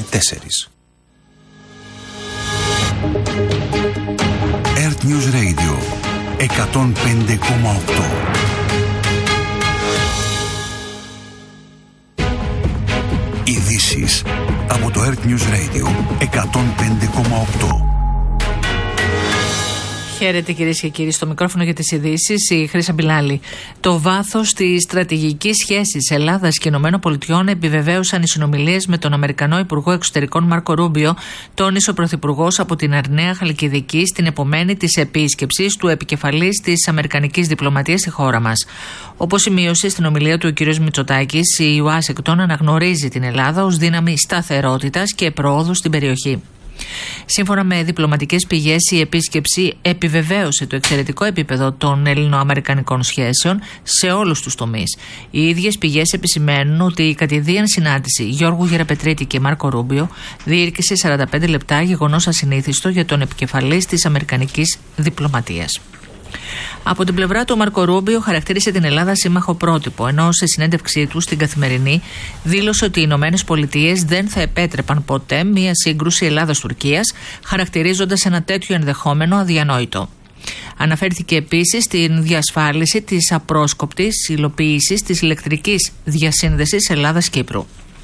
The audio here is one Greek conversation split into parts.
Earth News Radio 105,8. Ειδήσεις από το Earth News Radio 105,8. Χαίρετε κυρίες και κύριοι, στο μικρόφωνο για τις ειδήσεις η Χρύσα Μπιλάλη. Το βάθος της στρατηγικής σχέσης Ελλάδας και ΗΠΑ επιβεβαίωσαν οι συνομιλίες με τον Αμερικανό Υπουργό Εξωτερικών Μάρκο Ρούμπιο, τόνισε ο Πρωθυπουργός από την Αρναία Χαλκιδική στην επομένη της επίσκεψης του επικεφαλής της Αμερικανικής διπλωματίας στη χώρα μας. Όπως σημείωσε στην ομιλία του ο κ. Μητσοτάκης, η Ουάσιγκτον αναγνωρίζει την Ελλάδα ως δύναμη σταθερότητας και προόδου στην περιοχή. Σύμφωνα με διπλωματικές πηγές, η επίσκεψη επιβεβαίωσε το εξαιρετικό επίπεδο των ελληνοαμερικανικών σχέσεων σε όλους τους τομείς. Οι ίδιες πηγές επισημαίνουν ότι η κατηδίαν συνάντηση Γιώργου Γεραπετρίτη και Μάρκο Ρούμπιο διήρκησε 45 λεπτά, γεγονός ασυνήθιστο για τον επικεφαλής της αμερικανικής διπλωματίας. Από την πλευρά του, ο Μάρκο Ρούμπιο χαρακτήρισε την Ελλάδα σύμμαχο πρότυπο, ενώ σε συνέντευξή του στην Καθημερινή δήλωσε ότι οι ΗΠΑ δεν θα επέτρεπαν ποτέ μία σύγκρουση Ελλάδας-Τουρκίας, χαρακτηρίζοντας ένα τέτοιο ενδεχόμενο αδιανόητο. Αναφέρθηκε επίσης στην διασφάλιση της απρόσκοπτης υλοποίησης της ηλεκτρικής διασύνδεσης Ελλάδας-Κύπρου.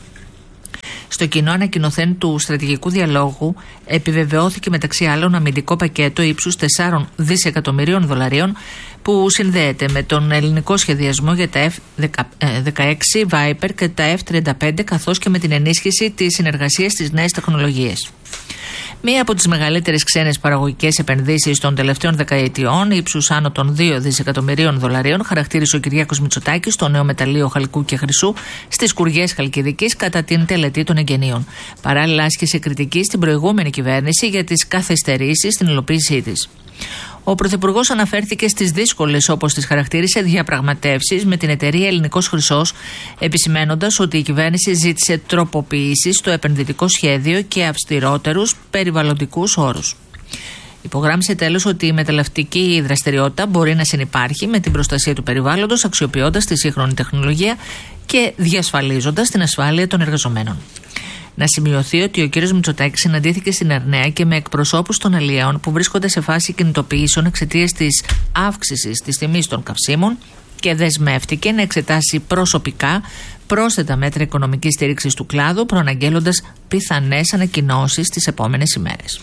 Στο κοινό ανακοινωθέν του στρατηγικού διαλόγου επιβεβαιώθηκε μεταξύ άλλων αμυντικό πακέτο ύψους 4 δισεκατομμυρίων δολαρίων που συνδέεται με τον ελληνικό σχεδιασμό για τα F-16 Viper και τα F-35, καθώς και με την ενίσχυση της συνεργασίας στις νέες τεχνολογίες. Μία από τις μεγαλύτερες ξένες παραγωγικές επενδύσεις των τελευταίων δεκαετιών, ύψους άνω των 2 δισεκατομμυρίων δολαρίων, χαρακτήρισε ο Κυριάκος Μητσοτάκης το νέο μεταλλείο χαλκού και χρυσού στις Κουριές Χαλκιδικής κατά την τελετή των εγγενείων. Παράλληλα, άσκησε κριτική στην προηγούμενη κυβέρνηση για τις καθυστερήσεις στην υλοποίησή της. Ο Πρωθυπουργός αναφέρθηκε στις δύσκολες, όπως τις χαρακτήρισε, διαπραγματεύσεις με την εταιρεία Ελληνικός Χρυσός, επισημένοντας ότι η κυβέρνηση ζήτησε τροποποιήσεις στο επενδυτικό σχέδιο και αυστηρότερους περιβαλλοντικούς όρους. Υπογράμμισε τέλος ότι η μεταλλευτική δραστηριότητα μπορεί να συνυπάρχει με την προστασία του περιβάλλοντος, αξιοποιώντας τη σύγχρονη τεχνολογία και διασφαλίζοντας την ασφάλεια των εργαζομένων. Να σημειωθεί ότι ο κ. Μητσοτάκης συναντήθηκε στην Αρναία και με εκπροσώπους των αλλιέων που βρίσκονται σε φάση κινητοποιήσεων εξαιτίας της αύξησης της τιμής των καυσίμων και δεσμεύτηκε να εξετάσει προσωπικά πρόσθετα μέτρα οικονομικής στήριξης του κλάδου, προαναγγέλλοντας πιθανές ανακοινώσεις τις επόμενες ημέρες.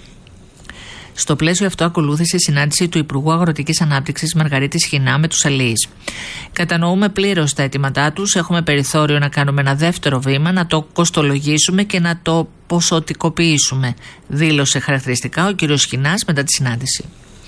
Στο πλαίσιο αυτό ακολούθησε συνάντηση του Υπουργού Αγροτικής Ανάπτυξης Μαργαρίτης Χινά με τους αλλοίς. Κατανοούμε πλήρως τα αιτήματά τους, έχουμε περιθώριο να κάνουμε ένα δεύτερο βήμα, να το κοστολογήσουμε και να το ποσοτικοποιήσουμε, δήλωσε χαρακτηριστικά ο κ. Χινάς μετά τη συνάντηση.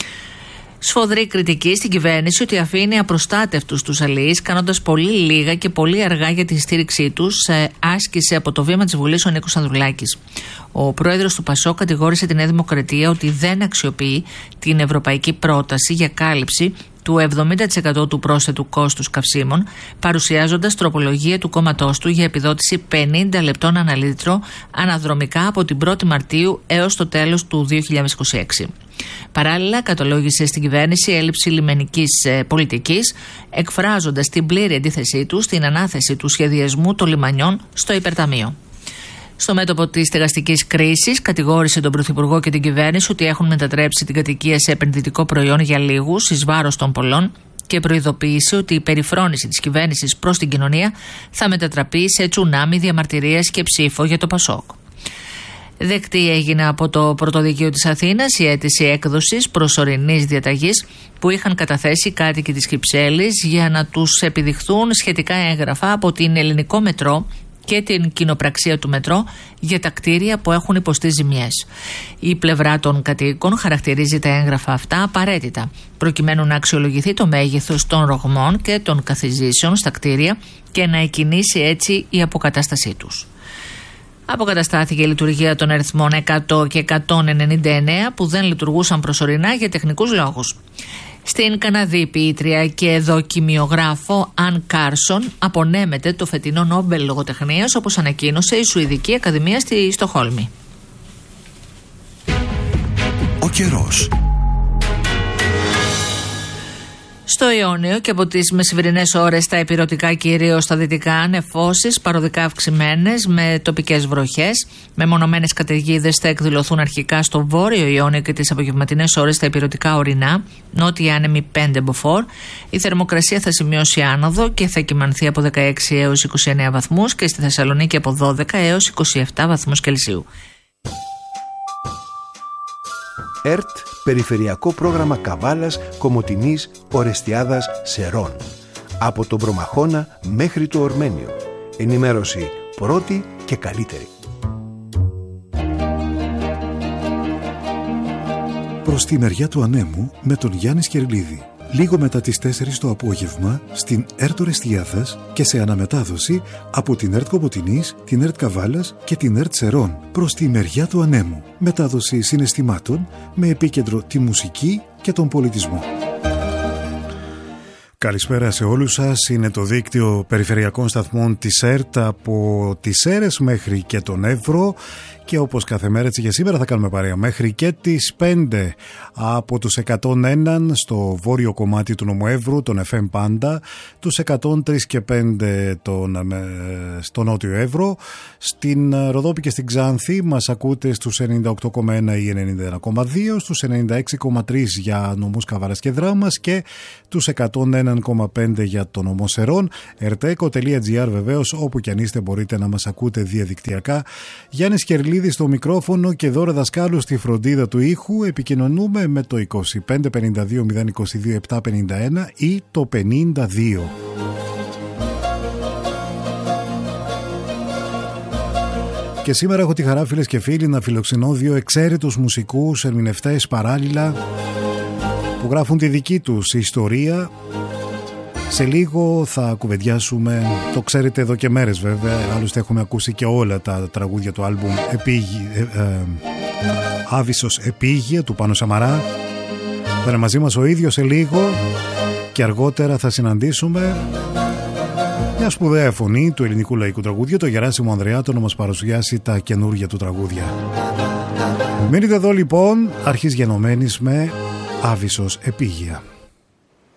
Σφοδρή κριτική στην κυβέρνηση ότι αφήνει απροστάτευτους τους αλλοίς, κάνοντας πολύ λίγα και πολύ αργά για τη στήριξή τους, άσκησε από το βήμα της Βουλής ο Νίκος Ανδρουλάκης. Ο πρόεδρος του ΠΑΣΟΚ κατηγόρησε τη Νέα Δημοκρατία ότι δεν αξιοποιεί την ευρωπαϊκή πρόταση για κάλυψη του 70% του πρόσθετου κόστους καυσίμων, παρουσιάζοντας τροπολογία του κόμματός του για επιδότηση 50 λεπτών ανά λίτρο αναδρομικά από την 1η Μαρτίου έως το τέλος του 2026. Παράλληλα, κατολόγησε στην κυβέρνηση έλλειψη λιμενικής πολιτικής, εκφράζοντας την πλήρη αντίθεσή του στην ανάθεση του σχεδιασμού των λιμανιών στο υπερταμείο. Στο μέτωπο της στεγαστικής κρίσης, κατηγόρησε τον Πρωθυπουργό και την κυβέρνηση ότι έχουν μετατρέψει την κατοικία σε επενδυτικό προϊόν για λίγους, εις βάρος των πολλών, και προειδοποίησε ότι η περιφρόνηση της κυβέρνησης προς την κοινωνία θα μετατραπεί σε τσουνάμι διαμαρτυρίας και ψήφο για το ΠΑΣΟΚ. Δεκτή έγινε από το Πρωτοδικείο της Αθήνας η αίτηση έκδοσης προσωρινής διαταγής που είχαν καταθέσει κάτοικοι της Κυψέλης για να τους επιδειχθούν σχετικά έγγραφα από την Ελληνικό Μετρό και την κοινοπραξία του Μετρό για τα κτίρια που έχουν υποστεί ζημιές. Η πλευρά των κατοίκων χαρακτηρίζει τα έγγραφα αυτά απαραίτητα, προκειμένου να αξιολογηθεί το μέγεθος των ρογμών και των καθιζήσεων στα κτίρια και να εκκινήσει έτσι η αποκατάστασή τους. Αποκαταστάθηκε η λειτουργία των αριθμών 100 και 199 που δεν λειτουργούσαν προσωρινά για τεχνικούς λόγους. Στην Καναδή ποιήτρια και δοκιμιογράφο Αν Κάρσον απονέμεται το φετινό Νόμπελ Λογοτεχνίας, όπως ανακοίνωσε η Σουηδική Ακαδημία στη Στοκχόλμη. Ο καιρός. Στο Ιόνιο και από τις μεσημβρινές ώρες στα ηπειρωτικά, κυρίως στα δυτικά, νεφώσεις παροδικά αυξημένες με τοπικές βροχές. Μεμονωμένες καταιγίδες θα εκδηλωθούν αρχικά στο βόρειο Ιόνιο και τις απογευματινές ώρες στα ηπειρωτικά ορεινά, νότια άνεμη 5 μποφόρ. Η θερμοκρασία θα σημειώσει άνοδο και θα κυμανθεί από 16 έως 29 βαθμούς και στη Θεσσαλονίκη από 12 έως 27 βαθμούς Κελσίου. ΕΡΤ, Περιφερειακό Πρόγραμμα Καβάλας, Κομοτηνής, Ορεστιάδας, Σερών. Από τον Προμαχώνα μέχρι το Ορμένιο. Ενημέρωση πρώτη και καλύτερη. Προς τη μεριά του ανέμου με τον Γιάννη Σκερλίδη. Λίγο μετά τις 4 το απόγευμα στην ΕΡΤ Ορεστιάδας και σε αναμετάδοση από την ΕΡΤ Κομοτηνής, την ΕΡΤ Καβάλας και την ΕΡΤ Σερών. Προς τη μεριά του ανέμου. Μετάδοση συναισθημάτων με επίκεντρο τη μουσική και τον πολιτισμό. Καλησπέρα σε όλους σας. Είναι το δίκτυο περιφερειακών σταθμών της ΕΡΤ από τις Σέρρες μέχρι και τον Εύρο. Και όπως κάθε μέρα, έτσι και σήμερα θα κάνουμε παρέα μέχρι και τις 5 από τους 101 στο βόρειο κομμάτι του νομού Εύρου, τον FM Πάντα, τους 103 και 5 στο νότιο Εύρο. Στην Ροδόπη και στην Ξάνθη μας ακούτε στους 98,1 ή 91,2, στους 96,3 για νομούς Καβάλας και Δράμας και τους 101,5 για τον νομό Σερών. erteco.gr βεβαίως, όπου κι αν είστε μπορείτε να μας ακούτε διαδικτυακά. Γιάννης Κερλίδης στο μικρόφωνο και Δώρα Δασκάλου στη φροντίδα του ήχου. Επικοινωνούμε με το 25 52 022 751 ή το 52. Και σήμερα έχω τη χαρά, φίλες και φίλοι, να φιλοξενώ δύο εξαίρετους μουσικούς ερμηνευτές παράλληλα που γράφουν τη δική τους ιστορία. Σε λίγο θα κουβεντιάσουμε, το ξέρετε εδώ και μέρες βέβαια, άλλωστε έχουμε ακούσει και όλα τα τραγούδια του άλμπουμ Άβυσσος Επίγεια του Πάνου Σαμαρά. Θα είναι μαζί μας ο ίδιος σε λίγο και αργότερα θα συναντήσουμε μια σπουδαία φωνή του ελληνικού λαϊκού τραγούδιου, το Γεράσιμο Ανδρεάτο, να μας παρουσιάσει τα καινούργια του τραγούδια. Μείνετε εδώ λοιπόν, αρχής γενομένης με Άβυσσος Επίγεια.